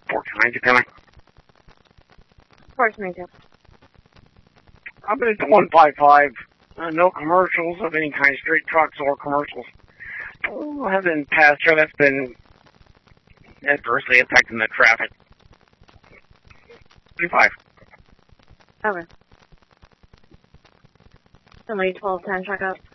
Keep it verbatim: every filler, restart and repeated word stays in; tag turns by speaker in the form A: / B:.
A: fourteen ninety, Penny.
B: fourteen ninety.
A: I've been at one five five. Uh, no commercials of any kind, straight trucks or commercials. Oh, have been passed here. That's been adversely affecting the traffic. thirty-five.
B: Okay. Somebody twelve ten, check out.